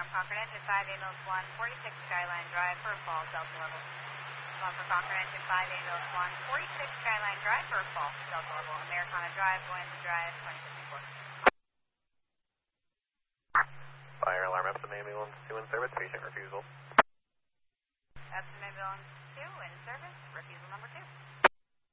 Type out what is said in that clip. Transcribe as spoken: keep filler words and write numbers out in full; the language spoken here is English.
from Concord Engine five ambulance one, forty-six Skyline Drive for a fall, Delta level. One for Concord Engine five ambulance one, forty-six Skyline Drive for a fall, Delta level. Americana Drive, Goenza Drive, twenty fifty-four. Fire alarm, Epsom ambulance two in service, patient refusal. Epsom ambulance two in service, refusal number two.